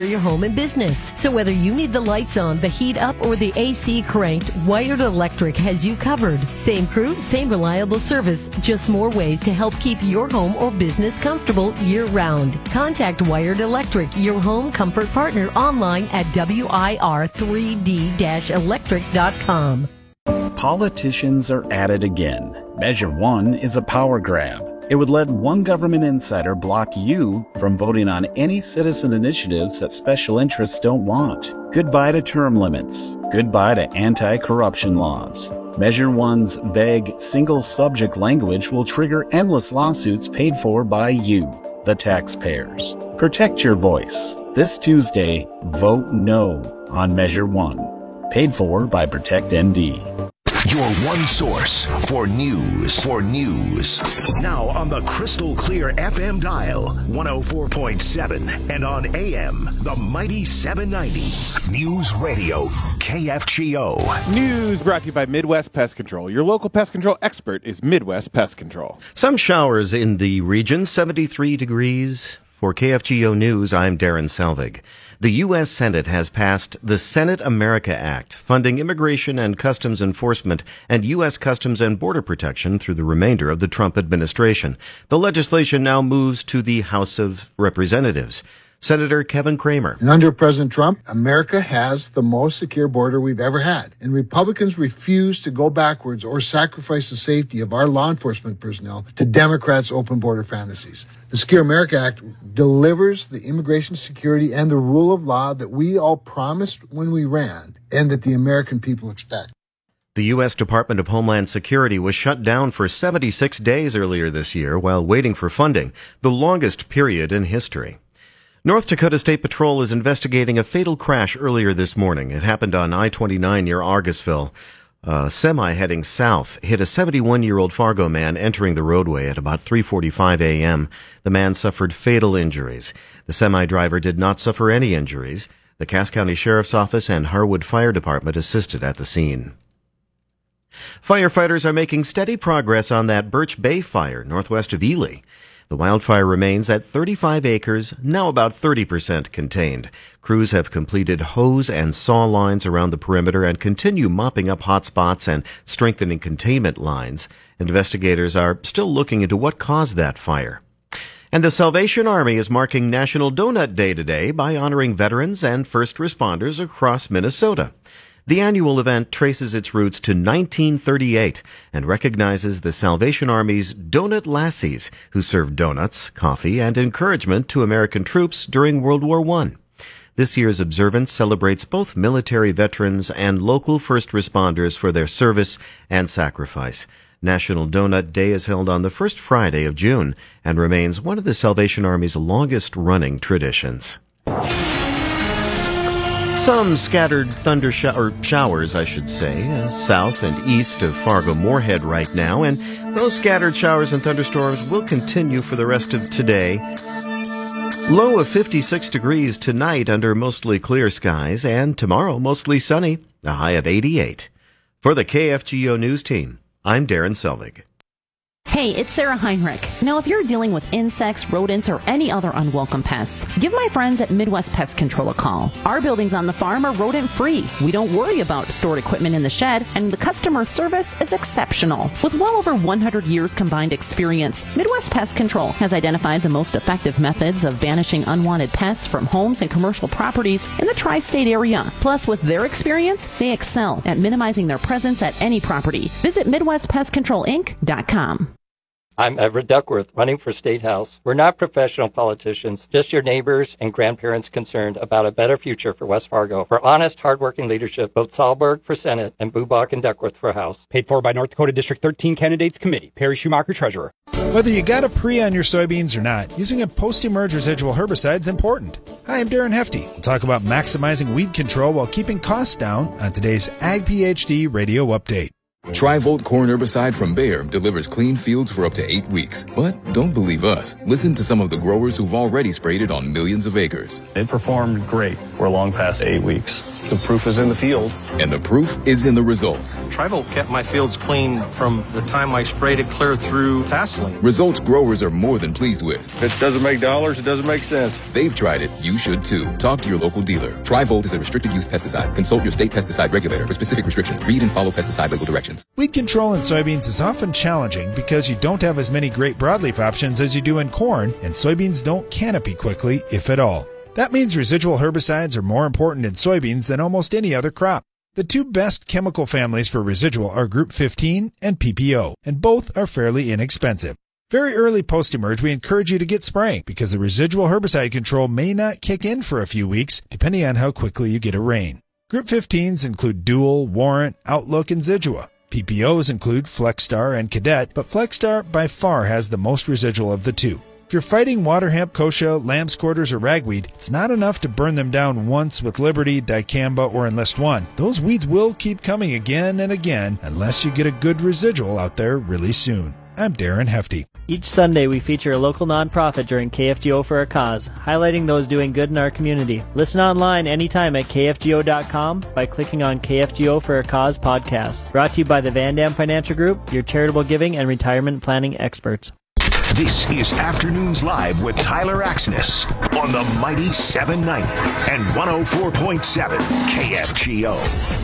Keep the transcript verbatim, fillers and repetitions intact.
your home and business. So whether you need the lights on, the heat up, or the A C cranked, Wired Electric has you covered. Same crew, same reliable service, just more ways to help keep your home or business comfortable year-round. Contact Wired Electric, your home comfort partner, online at W I R three D electric dot com. Politicians are at it again. Measure One is a power grab. It would let one government insider block you from voting on any citizen initiatives that special interests don't want. Goodbye to term limits. Goodbye to anti-corruption laws. Measure One's vague, single-subject language will trigger endless lawsuits paid for by you, the taxpayers. Protect your voice. This Tuesday, vote no on Measure One. Paid for by Protect N D. Your one source for news. For news. Now on the crystal clear F M dial, one oh four point seven, and on A M, the mighty seven ninety. News Radio, K F G O. News brought to you by Midwest Pest Control. Your local pest control expert is Midwest Pest Control. Some showers in the region, seventy-three degrees. For K F G O News, I'm Darren Selvig. The U S Senate has passed the Senate America Act, funding immigration and customs enforcement and U S Customs and Border Protection through the remainder of the Trump administration. The legislation now moves to the House of Representatives. Senator Kevin Cramer. And under President Trump, America has the most secure border we've ever had. And Republicans refuse to go backwards or sacrifice the safety of our law enforcement personnel to Democrats' open border fantasies. The Secure America Act delivers the immigration security and the rule of law that we all promised when we ran and that the American people expect. The U S Department of Homeland Security was shut down for seventy-six days earlier this year while waiting for funding, the longest period in history. North Dakota State Patrol is investigating a fatal crash earlier this morning. It happened on I twenty-nine near Argosville. A semi heading south hit a seventy-one-year-old Fargo man entering the roadway at about three forty-five a.m. The man suffered fatal injuries. The semi driver did not suffer any injuries. The Cass County Sheriff's Office and Harwood Fire Department assisted at the scene. Firefighters are making steady progress on that Birch Bay fire northwest of Ely. The wildfire remains at thirty-five acres, now about thirty percent contained. Crews have completed hose and saw lines around the perimeter and continue mopping up hot spots and strengthening containment lines. Investigators are still looking into what caused that fire. And the Salvation Army is marking National Donut Day today by honoring veterans and first responders across Minnesota. The annual event traces its roots to nineteen thirty-eight and recognizes the Salvation Army's Donut Lassies, who served donuts, coffee, and encouragement to American troops during World War One. This year's observance celebrates both military veterans and local first responders for their service and sacrifice. National Donut Day is held on the first Friday of June and remains one of the Salvation Army's longest-running traditions. Some scattered thunder sh- or showers, I should say, uh, south and east of Fargo-Moorhead right now, and those scattered showers and thunderstorms will continue for the rest of today. Low of fifty-six degrees tonight under mostly clear skies, and tomorrow mostly sunny, a high of eighty-eight. For the K F G O News Team, I'm Darren Selvig. Hey, it's Sarah Heinrich. Now, if you're dealing with insects, rodents, or any other unwelcome pests, give my friends at Midwest Pest Control a call. Our buildings on the farm are rodent-free. We don't worry about stored equipment in the shed, and the customer service is exceptional. With well over one hundred years combined experience, Midwest Pest Control has identified the most effective methods of banishing unwanted pests from homes and commercial properties in the tri-state area. Plus, with their experience, they excel at minimizing their presence at any property. Visit Midwest Pest Control Inc dot com. I'm Everett Duckworth, running for State House. We're not professional politicians, just your neighbors and grandparents concerned about a better future for West Fargo. For honest, hardworking leadership, vote Sahlberg for Senate and Bubach and Duckworth for House. Paid for by North Dakota District thirteen Candidates Committee. Perry Schumacher, Treasurer. Whether you got a pre on your soybeans or not, using a post-emerge residual herbicide is important. Hi, I'm Darren Hefty. We'll talk about maximizing weed control while keeping costs down on today's Ag PhD Radio Update. Tri-Volt corn herbicide from Bayer delivers clean fields for up to eight weeks. But don't believe us. Listen to some of the growers who've already sprayed it on millions of acres. It performed great for long past eight weeks. The proof is in the field. And the proof is in the results. Tri-Volt kept my fields clean from the time I sprayed it clear through tasseling. Results growers are more than pleased with. If it doesn't make dollars, it doesn't make sense. They've tried it. You should too. Talk to your local dealer. Tri-Volt is a restricted use pesticide. Consult your state pesticide regulator for specific restrictions. Read and follow pesticide label directions. Weed control in soybeans is often challenging because you don't have as many great broadleaf options as you do in corn, and soybeans don't canopy quickly, if at all. That means residual herbicides are more important in soybeans than almost any other crop. The two best chemical families for residual are Group fifteen and P P O, and both are fairly inexpensive. Very early post-emerge, we encourage you to get spraying because the residual herbicide control may not kick in for a few weeks, depending on how quickly you get a rain. Group fifteens include Dual, Warrant, Outlook, and Zidua. P P Os include Flexstar and Cadet, but Flexstar by far has the most residual of the two. If you're fighting water hemp, kochia, lamb's quarters, or ragweed, it's not enough to burn them down once with Liberty, Dicamba, or Enlist One. Those weeds will keep coming again and again unless you get a good residual out there really soon. I'm Darren Hefty. Each Sunday we feature a local nonprofit during K F G O for a Cause, highlighting those doing good in our community. Listen online anytime at K F G O dot com by clicking on K F G O for a Cause podcast. Brought to you by the Van Dam Financial Group, your charitable giving and retirement planning experts. This is Afternoons Live with Tyler Axness on the Mighty seven ninety and one oh four point seven K F G O.